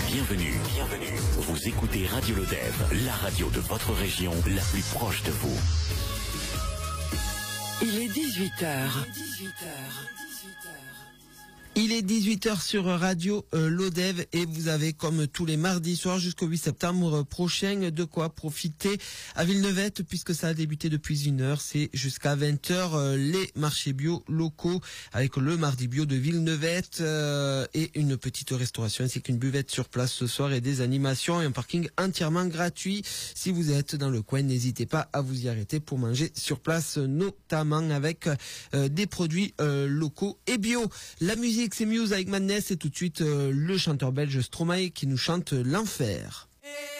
Bienvenue. Vous écoutez Radio Lodève, la radio de votre région, la plus proche de vous. Il est 18h. Il est 18h sur Radio Lodève et vous avez, comme tous les mardis soirs jusqu'au 8 septembre prochain, de quoi profiter à Villeneuve, puisque ça a débuté depuis 1h. C'est jusqu'à 20h les marchés bio locaux avec le mardi bio de Villeneuve et une petite restauration ainsi qu'une buvette sur place ce soir et des animations et un parking entièrement gratuit. Si vous êtes dans le coin, n'hésitez pas à vous y arrêter pour manger sur place, notamment avec des produits locaux et bio. La musique, c'est Muse avec Madness et tout de suite le chanteur belge Stromae qui nous chante l'enfer.